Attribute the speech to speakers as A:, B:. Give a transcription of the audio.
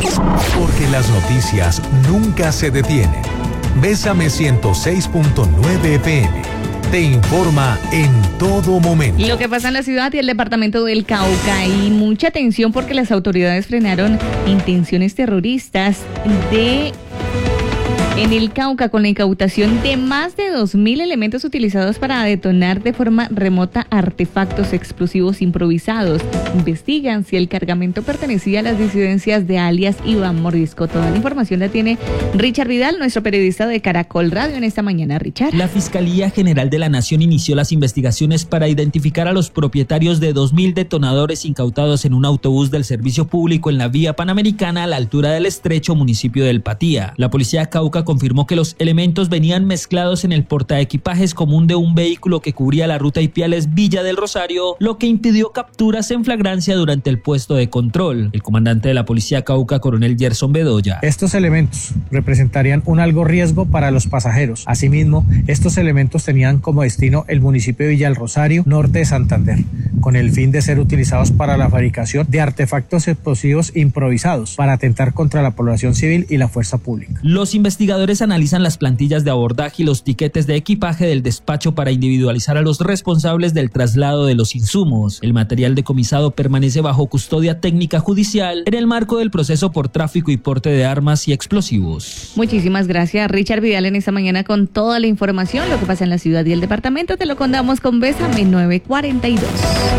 A: Porque las noticias nunca se detienen. Bésame 106.9 FM. Te informa en todo momento.
B: Lo que pasa en la ciudad y el departamento del Cauca, y mucha atención porque las autoridades frenaron intenciones terroristas en el Cauca con la incautación de más de 2.000 elementos utilizados para detonar de forma remota artefactos explosivos improvisados. Investigan si el cargamento pertenecía a las disidencias de alias Iván Mordisco. Toda la información la tiene Richard Vidal, nuestro periodista de Caracol Radio, en esta mañana. Richard.
C: La Fiscalía General de la Nación inició las investigaciones para identificar a los propietarios de 2.000 detonadores incautados en un autobús del servicio público en la vía Panamericana a la altura del Estrecho, municipio del Patía. La policía Cauca confirmó que los elementos venían mezclados en el portaequipajes común de un vehículo que cubría la ruta Ipiales-Villa del Rosario, lo que impidió capturas en flagrancia durante el puesto de control. El comandante de la policía Cauca, coronel Gerson Bedoya.
D: Estos elementos representarían un alto riesgo para los pasajeros. Asimismo, estos elementos tenían como destino el municipio de Villa del Rosario, norte de Santander, con el fin de ser utilizados para la fabricación de artefactos explosivos improvisados para atentar contra la población civil y la fuerza pública.
C: Los investigadores analizan las plantillas de abordaje y los tiquetes de equipaje del despacho para individualizar a los responsables del traslado de los insumos. El material decomisado permanece bajo custodia técnica judicial en el marco del proceso por tráfico y porte de armas y explosivos.
B: Muchísimas gracias, Richard Vidal, en esta mañana con toda la información. Lo que pasa en la ciudad y el departamento te lo contamos con Bésame 942.